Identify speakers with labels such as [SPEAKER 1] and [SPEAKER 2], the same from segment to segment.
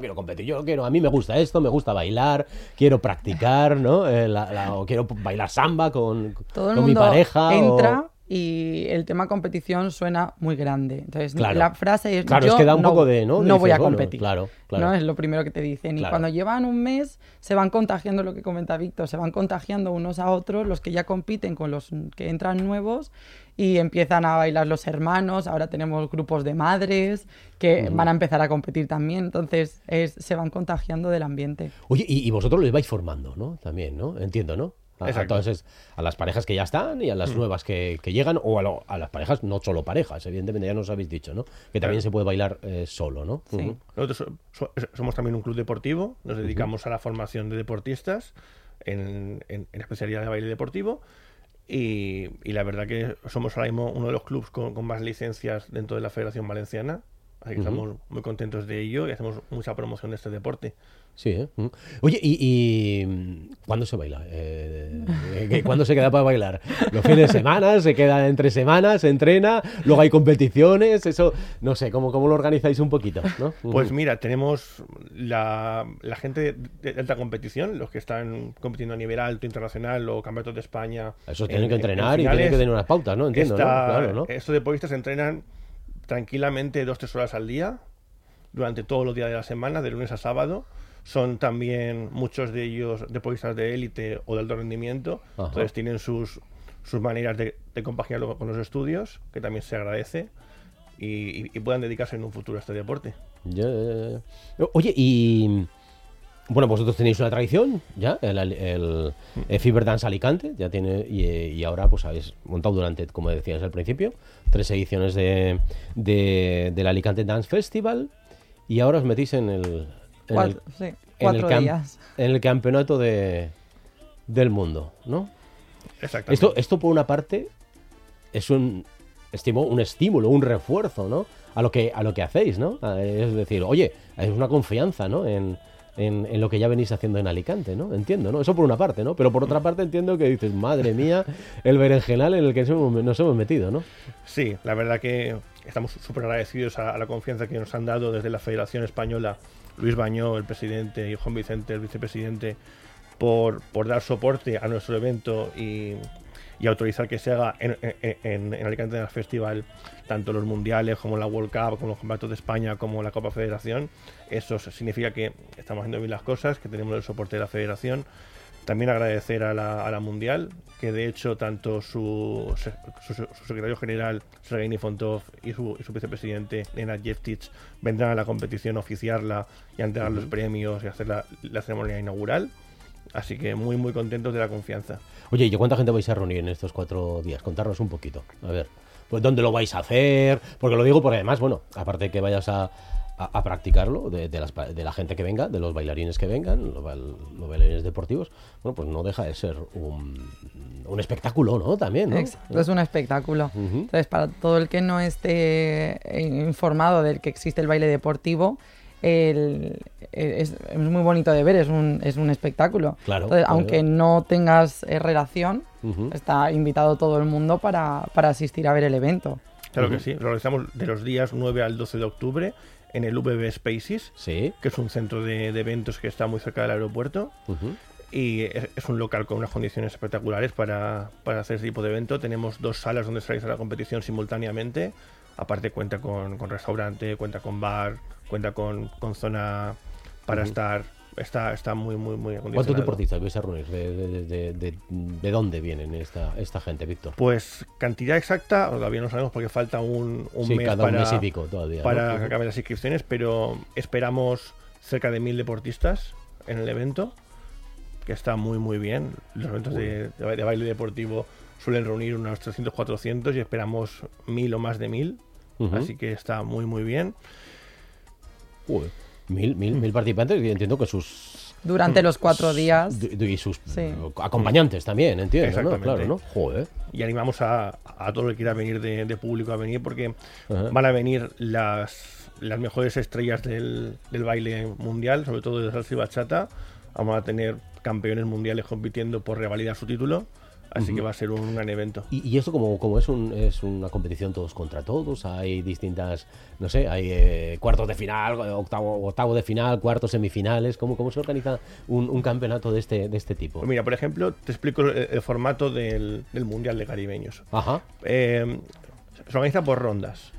[SPEAKER 1] quiero competir, yo quiero, a mí me gusta esto, me gusta bailar, quiero practicar, ¿no? O quiero bailar samba con
[SPEAKER 2] Todo el
[SPEAKER 1] mi
[SPEAKER 2] mundo
[SPEAKER 1] pareja.
[SPEAKER 2] entra y el tema competición suena muy grande. Entonces,
[SPEAKER 1] Claro.
[SPEAKER 2] la frase es,
[SPEAKER 1] Claro,
[SPEAKER 2] yo
[SPEAKER 1] es que da un
[SPEAKER 2] no,
[SPEAKER 1] poco de, ¿no?
[SPEAKER 2] no voy
[SPEAKER 1] Dices,
[SPEAKER 2] a
[SPEAKER 1] bueno,
[SPEAKER 2] competir.
[SPEAKER 1] claro.
[SPEAKER 2] ¿No? Es lo primero que te dicen. Y
[SPEAKER 1] Claro.
[SPEAKER 2] cuando llevan un mes, se van contagiando, lo que comenta Víctor, se van contagiando unos a otros, los que ya compiten con los que entran nuevos, y empiezan a bailar los hermanos. Ahora tenemos grupos de madres que van a empezar a competir también. Entonces, se van contagiando del ambiente.
[SPEAKER 1] Oye, y vosotros les vais formando, ¿no? También, ¿no? Entiendo, ¿no?
[SPEAKER 3] Exacto.
[SPEAKER 1] A las parejas que ya están y a las nuevas que llegan, o a las parejas, no solo parejas, evidentemente, ya nos habéis dicho, ¿no? Que también se puede bailar solo, ¿no?
[SPEAKER 2] Sí.
[SPEAKER 3] Nosotros somos también un club deportivo, nos dedicamos a la formación de deportistas en especialidad de baile deportivo, y la verdad que somos ahora mismo uno de los clubes con más licencias dentro de la Federación Valenciana, así que estamos muy contentos de ello y hacemos mucha promoción de este deporte.
[SPEAKER 1] Sí, ¿eh? Oye, ¿y cuándo se baila? ¿Cuándo se queda para bailar? ¿Los fines de semana? ¿Se queda entre semanas? ¿Se entrena? ¿Luego hay competiciones? Eso, no sé, ¿cómo lo organizáis un poquito? ¿No?
[SPEAKER 3] Pues mira, tenemos la gente de alta competición, los que están compitiendo a nivel alto, internacional o campeonatos de España.
[SPEAKER 1] Esos tienen que entrenar y tienen que tener unas pautas, ¿no? Entiendo, ¿no? Claro, ¿no?
[SPEAKER 3] Estos deportistas entrenan tranquilamente 2-3 horas al día, durante todos los días de la semana, de lunes a sábado. Son también muchos de ellos deportistas de élite o de alto rendimiento.
[SPEAKER 1] Ajá.
[SPEAKER 3] Entonces tienen sus maneras de compaginarlo con los estudios, que también se agradece, y puedan dedicarse en un futuro a este deporte.
[SPEAKER 1] Ya. Oye, y bueno, vosotros tenéis una tradición, ya, el Fever Dance Alicante, ya tiene, y ahora pues habéis montado durante, como decías al principio, 3 ediciones del Alicante Dance Festival, y ahora os metís en el
[SPEAKER 2] 4 días.
[SPEAKER 1] En el campeonato del mundo, ¿no?
[SPEAKER 3] Exactamente.
[SPEAKER 1] Esto por una parte es un estímulo, un refuerzo, ¿no? A lo que hacéis, ¿no? Es decir, oye, es una confianza, ¿no? En lo que ya venís haciendo en Alicante, ¿no? Entiendo, ¿no? Eso por una parte, ¿no? Pero por otra parte entiendo que dices, madre mía, el berenjenal en el que nos hemos metido, ¿no?
[SPEAKER 3] Sí, la verdad que estamos súper agradecidos a la confianza que nos han dado desde la Federación Española, Luis Bañó, el presidente, y Juan Vicente, el vicepresidente, por dar soporte a nuestro evento y autorizar que se haga en Alicante Dance Festival, tanto los mundiales como la World Cup, como los campeonatos de España, como la Copa Federación. Eso significa que estamos haciendo bien las cosas, que tenemos el soporte de la Federación. También agradecer a la Mundial, que de hecho tanto su secretario general, Sergei Fontov, y su vicepresidente, Nenad Jeftic, vendrán a la competición a oficiarla y a entregar los premios y a hacer la ceremonia inaugural. Así que muy, muy contentos de la confianza.
[SPEAKER 1] Oye, ¿y cuánta gente vais a reunir en estos 4 días? Contarnos un poquito. A ver, pues ¿dónde lo vais a hacer? Porque lo digo porque además, bueno, aparte de que vayas a practicarlo, de la gente que venga, de los bailarines que vengan, los bailarines deportivos, bueno, pues no deja de ser un espectáculo, ¿no? También, ¿no?
[SPEAKER 2] Exacto, es un espectáculo. Entonces, para todo el que no esté informado del que existe el baile deportivo, es muy bonito de ver, es un espectáculo.
[SPEAKER 1] Claro,
[SPEAKER 2] entonces,
[SPEAKER 1] claro.
[SPEAKER 2] Aunque no tengas relación, está invitado todo el mundo para asistir a ver el evento.
[SPEAKER 3] Claro que sí, lo realizamos de los días 9 al 12 de octubre en el VB Spaces,
[SPEAKER 1] Sí.
[SPEAKER 3] que es un centro de eventos que está muy cerca del aeropuerto. Y es un local con unas condiciones espectaculares para hacer este tipo de evento. Tenemos 2 salas donde se realiza la competición simultáneamente. Aparte cuenta con restaurante, cuenta con bar, cuenta con zona para estar. Está muy, muy, muy acondicionado.
[SPEAKER 1] ¿Cuántos deportistas vais a reunir? ¿De dónde vienen esta gente, Víctor?
[SPEAKER 3] Pues cantidad exacta todavía no sabemos porque falta un
[SPEAKER 1] Sí,
[SPEAKER 3] mes
[SPEAKER 1] cada un mes y pico todavía,
[SPEAKER 3] para
[SPEAKER 1] ¿no?
[SPEAKER 3] que acaben las inscripciones, pero esperamos cerca de 1000 deportistas en el evento, que está muy, muy bien. Los eventos de baile deportivo suelen reunir unos 300-400 y esperamos 1000 o más de 1000. Así que está muy, muy bien.
[SPEAKER 1] Joder, 1000 participantes, y entiendo que sus...
[SPEAKER 2] Durante los 4 días.
[SPEAKER 1] Y sus
[SPEAKER 2] Sí.
[SPEAKER 1] acompañantes también, entiendo, ¿no?
[SPEAKER 3] Exactamente.
[SPEAKER 1] Claro, ¿no? Joder.
[SPEAKER 3] Y animamos a todo el que quiera venir de público a venir, porque van a venir las mejores estrellas del baile mundial, sobre todo de salsa y bachata. Vamos a tener campeones mundiales compitiendo por revalidar su título. Así que va a ser un gran evento.
[SPEAKER 1] Y esto como es una competición todos contra todos, hay distintas, no sé, hay cuartos de final, octavo de final, cuartos, semifinales, ¿cómo se organiza un campeonato de este tipo?
[SPEAKER 3] Pues mira, por ejemplo, te explico el formato del Mundial de Caribeños.
[SPEAKER 1] Ajá.
[SPEAKER 3] Se organiza por rondas.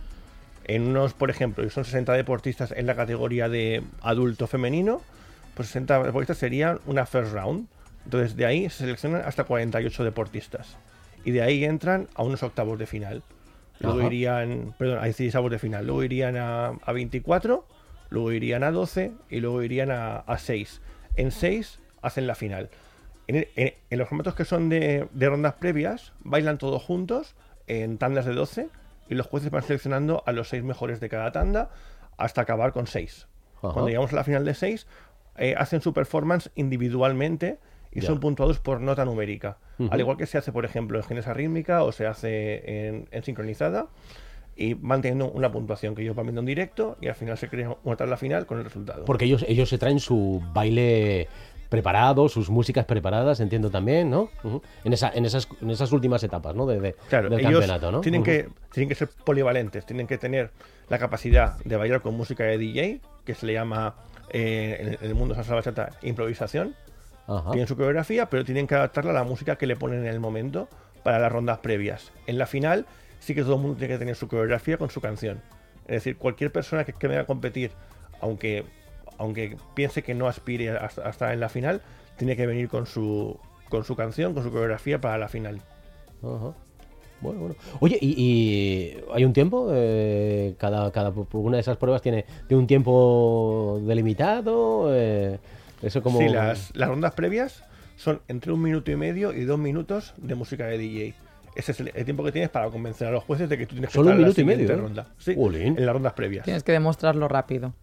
[SPEAKER 3] Por ejemplo, son 60 deportistas en la categoría de adulto femenino, pues 60 deportistas serían una first round. Entonces de ahí se seleccionan hasta 48 deportistas. Y de ahí entran a unos octavos de final. Luego
[SPEAKER 1] Ajá.
[SPEAKER 3] irían, perdón, a 16 avos de final. Luego irían a 24, luego irían a 12 y luego irían a 6. En 6 hacen la final. En los formatos que son de rondas previas, bailan todos juntos en tandas de 12 y los jueces van seleccionando a los 6 mejores de cada tanda hasta acabar con 6.
[SPEAKER 1] Ajá.
[SPEAKER 3] Cuando llegamos a la final de 6, hacen su performance individualmente y
[SPEAKER 1] Ya.
[SPEAKER 3] son puntuados por nota numérica. Al igual que se hace, por ejemplo, en gimnasia rítmica o se hace en sincronizada, y van teniendo una puntuación que ellos van viendo en directo y al final se crea una tabla final con el resultado.
[SPEAKER 1] Porque ellos se traen su baile preparado, sus músicas preparadas, entiendo también, ¿no? Ujú. En esas últimas etapas, ¿no?
[SPEAKER 3] Claro,
[SPEAKER 1] del
[SPEAKER 3] ellos
[SPEAKER 1] campeonato, ¿no?
[SPEAKER 3] tienen que ser polivalentes, tienen que tener la capacidad de bailar con música de DJ, que se le llama en el mundo salsa bachata improvisación.
[SPEAKER 1] Ajá.
[SPEAKER 3] Tienen su coreografía, pero tienen que adaptarla a la música que le ponen en el momento para las rondas previas. En la final sí que todo el mundo tiene que tener su coreografía con su canción. Es decir, cualquier persona que venga a competir, aunque piense que no aspire a estar en la final, tiene que venir con su canción, con su coreografía para la final.
[SPEAKER 1] Ajá. Bueno. Oye, ¿y hay un tiempo? Cada una de esas pruebas tiene un tiempo delimitado. Eso como...
[SPEAKER 3] Sí, las rondas previas son entre 1 minuto y medio y 2 minutos de música de DJ. Ese es el tiempo que tienes para convencer a los jueces de que tú tienes que
[SPEAKER 1] ¿Solo
[SPEAKER 3] estar
[SPEAKER 1] 1
[SPEAKER 3] en la
[SPEAKER 1] minuto y medio,
[SPEAKER 3] siguiente ronda. Sí,
[SPEAKER 1] Jolín.
[SPEAKER 3] en las rondas previas.
[SPEAKER 2] Tienes que demostrarlo rápido.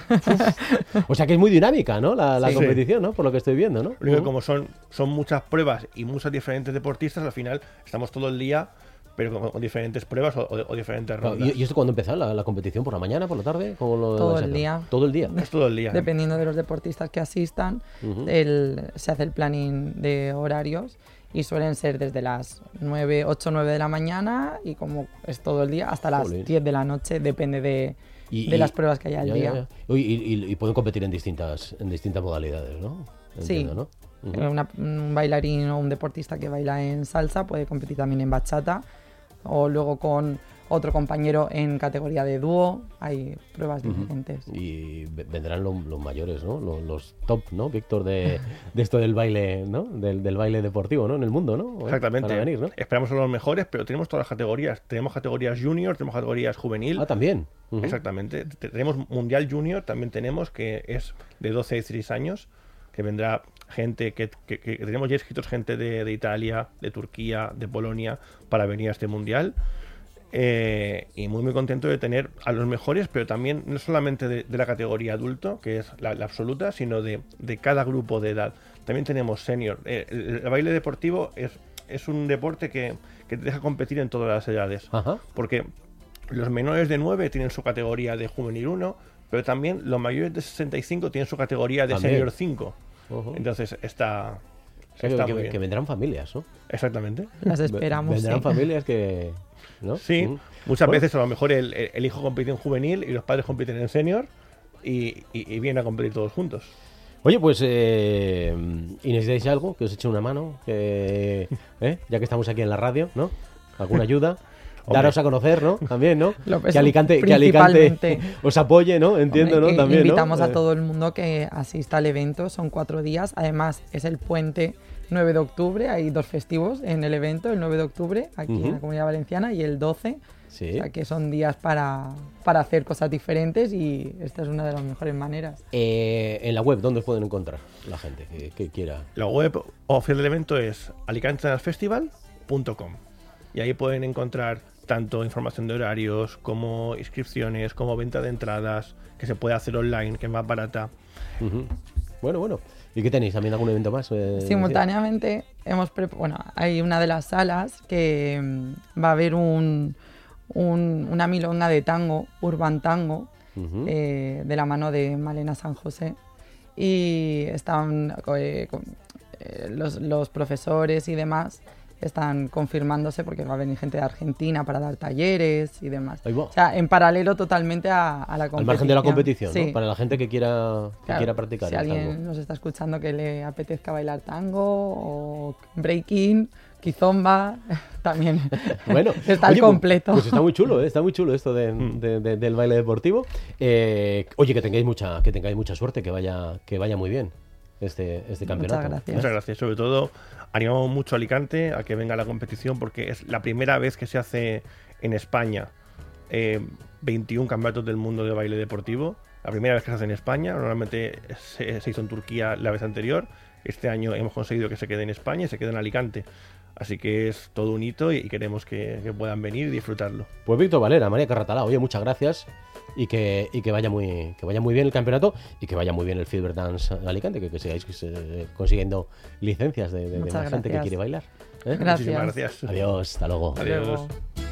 [SPEAKER 1] O sea que es muy dinámica, ¿no? La
[SPEAKER 3] Sí.
[SPEAKER 1] competición, ¿no? Por lo que estoy viendo, ¿no?
[SPEAKER 3] Lo único que como son muchas pruebas y muchos diferentes deportistas, al final estamos todo el día, pero con diferentes pruebas o diferentes
[SPEAKER 1] Claro,
[SPEAKER 3] rondas.
[SPEAKER 1] ¿y esto cuándo empezó? ¿La competición? ¿Por la mañana? ¿Por la tarde? ¿Cómo lo
[SPEAKER 2] Todo
[SPEAKER 1] vais a
[SPEAKER 2] el
[SPEAKER 1] hacer?
[SPEAKER 2] día.
[SPEAKER 1] ¿Todo el día?
[SPEAKER 3] Es todo el día.
[SPEAKER 2] Dependiendo de los deportistas que asistan,
[SPEAKER 1] Ujú.
[SPEAKER 2] se hace el planning de horarios y suelen ser desde las 8 o 9 de la mañana y como es todo el día hasta las
[SPEAKER 1] Jolín.
[SPEAKER 2] 10 de la noche, depende de las pruebas que haya al
[SPEAKER 1] Ya,
[SPEAKER 2] día.
[SPEAKER 1] ya. Oye, y pueden competir en distintas modalidades, ¿no? Entiendo, ¿no? Ujú.
[SPEAKER 2] Un bailarín o un deportista que baila en salsa puede competir también en bachata o luego con otro compañero en categoría de dúo. Hay pruebas diferentes.
[SPEAKER 1] Y vendrán los mayores, ¿no? Los top, ¿no? Víctor, de esto del baile, ¿no? Del baile deportivo, ¿no? En el mundo, ¿no?
[SPEAKER 3] Exactamente.
[SPEAKER 1] Para venir, ¿no?
[SPEAKER 3] Esperamos a los mejores, pero tenemos todas las categorías. Tenemos categorías junior, tenemos categorías juvenil.
[SPEAKER 1] Ah, también. Ujú.
[SPEAKER 3] Exactamente. Tenemos Mundial Junior, también tenemos, que es de 12 a 16 años, que vendrá gente que tenemos ya inscritos gente de Italia, de Turquía, de Polonia, para venir a este Mundial. Y muy contento de tener a los mejores, pero también no solamente de la categoría adulto, que es la absoluta, sino de cada grupo de edad. También tenemos senior. El baile deportivo es un deporte que te deja competir en todas las edades.
[SPEAKER 1] Ajá.
[SPEAKER 3] Porque los menores de 9 tienen su categoría de juvenil 1, pero también los mayores de 65 tienen su categoría de
[SPEAKER 1] También.
[SPEAKER 3] senior 5.
[SPEAKER 1] Ujú.
[SPEAKER 3] Entonces está
[SPEAKER 1] O sea,
[SPEAKER 3] muy
[SPEAKER 1] que
[SPEAKER 3] bien.
[SPEAKER 1] vendrán familias, ¿no?
[SPEAKER 3] Exactamente.
[SPEAKER 2] Las esperamos.
[SPEAKER 1] Vendrán
[SPEAKER 2] sí.
[SPEAKER 1] familias que... ¿no?
[SPEAKER 3] Sí,
[SPEAKER 1] Ujú.
[SPEAKER 3] muchas
[SPEAKER 1] Bueno,
[SPEAKER 3] veces a lo mejor el hijo compite en juvenil y los padres compiten en senior y vienen a competir todos juntos.
[SPEAKER 1] Oye, pues, ¿y necesitáis algo? Que os eche una mano, ya que estamos aquí en la radio, ¿no? ¿Alguna ayuda?
[SPEAKER 3] Hombre.
[SPEAKER 1] Daros a conocer, ¿no? También, ¿no?
[SPEAKER 2] Lo-
[SPEAKER 1] Que Alicante
[SPEAKER 2] principalmente.
[SPEAKER 1] os apoye, ¿no? Entiendo,
[SPEAKER 2] Hombre,
[SPEAKER 1] ¿no?
[SPEAKER 2] que
[SPEAKER 1] También, ¿no?
[SPEAKER 2] invitamos a todo el mundo que asista al evento, son 4 días, además es el puente 9 de octubre, hay 2 festivos en el evento, el 9 de octubre aquí en la Comunidad Valenciana y el 12,
[SPEAKER 1] Sí.
[SPEAKER 2] o sea que son días para hacer cosas diferentes y esta es una de las mejores maneras.
[SPEAKER 1] En la web, ¿dónde os pueden encontrar la gente que quiera?
[SPEAKER 3] La web oficial del evento es alicantedancefestival.com y ahí pueden encontrar tanto información de horarios como inscripciones, como venta de entradas, que se puede hacer online, que es más barata.
[SPEAKER 1] Ujú. Bueno. ¿Y qué tenéis? ¿También algún evento más?
[SPEAKER 2] Simultáneamente hay una de las salas que va a haber una milonga de tango, Urban Tango,
[SPEAKER 1] Ujú.
[SPEAKER 2] de la mano de Malena San José y están los profesores y demás están confirmándose porque va a venir gente de Argentina para dar talleres y demás.
[SPEAKER 1] Ahí va.
[SPEAKER 2] O sea, en paralelo totalmente a la competición.
[SPEAKER 1] Al margen de la competición,
[SPEAKER 2] Sí.
[SPEAKER 1] ¿no? Para la gente que quiera
[SPEAKER 2] Claro,
[SPEAKER 1] practicar
[SPEAKER 2] si
[SPEAKER 1] el
[SPEAKER 2] alguien
[SPEAKER 1] tango.
[SPEAKER 2] nos está escuchando que le apetezca bailar tango o breaking, kizomba, también
[SPEAKER 1] Bueno,
[SPEAKER 2] está
[SPEAKER 1] oye,
[SPEAKER 2] el completo.
[SPEAKER 1] Pues está muy chulo, ¿eh? Está muy chulo esto del baile deportivo. Oye, que tengáis mucha suerte, que vaya muy bien este campeonato.
[SPEAKER 2] gracias.
[SPEAKER 3] Muchas gracias. Sobre todo, animamos mucho a Alicante a que venga a la competición porque es la primera vez que se hace en España 21 campeonatos del mundo de baile deportivo. La primera vez que se hace en España. Normalmente se hizo en Turquía la vez anterior. Este año hemos conseguido que se quede en España y se quede en Alicante. Así que es todo un hito y queremos que puedan venir y disfrutarlo.
[SPEAKER 1] Pues Víctor Valera, María Carratalá, oye, muchas gracias y que vaya muy bien el campeonato y que vaya muy bien el Fever Dance Alicante, que sigáis consiguiendo licencias de
[SPEAKER 2] Muchas
[SPEAKER 1] más gente que
[SPEAKER 2] gracias.
[SPEAKER 1] quiere bailar.
[SPEAKER 2] Gracias.
[SPEAKER 3] Muchísimas gracias.
[SPEAKER 1] Adiós, hasta luego.
[SPEAKER 3] Adiós.
[SPEAKER 2] Luego.